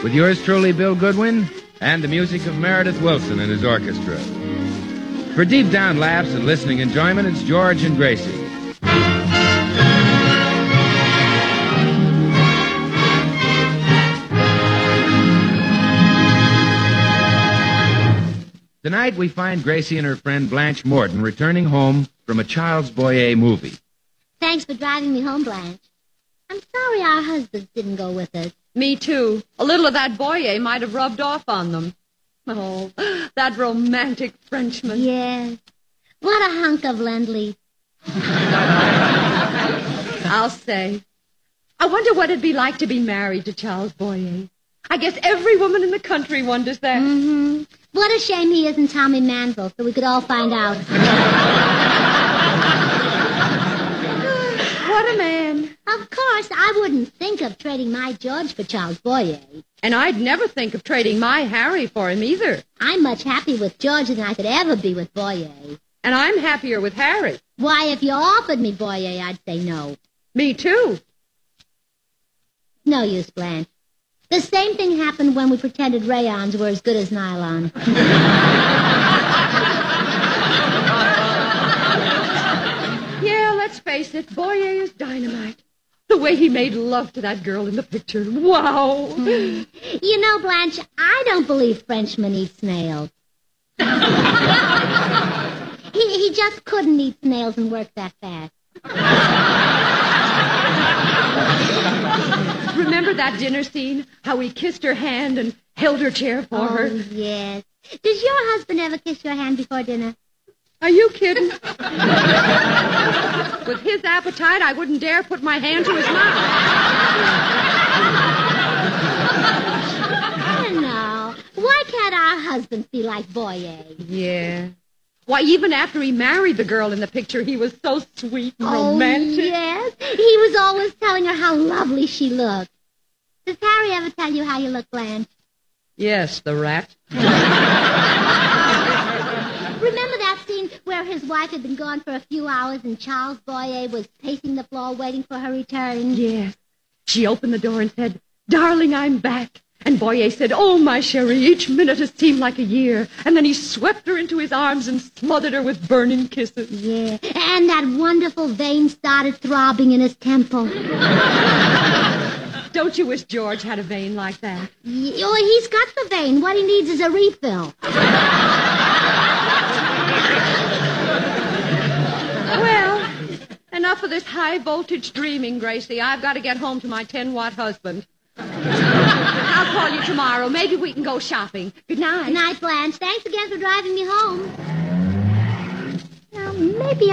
with yours truly, Bill Goodwin, and the music of Meredith Wilson and his orchestra. For deep down laughs and listening enjoyment, it's George and Gracie. Tonight, we find Gracie and her friend Blanche Morton returning home from a Charles Boyer movie. Thanks for driving me home, Blanche. I'm sorry our husbands didn't go with us. Me too. A little of that Boyer might have rubbed off on them. Oh, that romantic Frenchman. Yes. What a hunk of Lindley. I'll say. I wonder what it'd be like to be married to Charles Boyer. I guess every woman in the country wonders that. Mm-hmm. What a shame he isn't Tommy Manville, so we could all find out. What a man. Of course, I wouldn't think of trading my George for Charles Boyer. And I'd never think of trading my Harry for him either. I'm much happier with George than I could ever be with Boyer. And I'm happier with Harry. Why, if you offered me Boyer, I'd say no. Me too. No use, Blanche. The same thing happened when we pretended rayons were as good as nylon. Yeah, let's face it, Boyer is dynamite. The way he made love to that girl in the picture. Wow. You know, Blanche, I don't believe Frenchmen eat snails. He just couldn't eat snails and work that fast. Remember that dinner scene? How he kissed her hand and held her chair for her? Yes. Does your husband ever kiss your hand before dinner? Are you kidding? With his appetite, I wouldn't dare put my hand to his mouth. I don't know. Why can't our husbands be like Boyer? Yeah. Why, even after he married the girl in the picture, he was so sweet and romantic. Oh, yes. He was always telling her how lovely she looked. Does Harry ever tell you how you look, Blanche? Yes, the rat. Remember that scene where his wife had been gone for a few hours and Charles Boyer was pacing the floor waiting for her return? Yes. She opened the door and said, "Darling, I'm back." And Boyer said, "Oh, my chérie, each minute has seemed like a year." And then he swept her into his arms and smothered her with burning kisses. Yeah, and that wonderful vein started throbbing in his temple. Don't you wish George had a vein like that? Oh, he's got the vein. What he needs is a refill. Well, enough of this high-voltage dreaming, Gracie. I've got to get home to my 10-watt husband. I'll call you tomorrow. Maybe we can go shopping. Good night. Good night, Blanche. Thanks again for driving me home.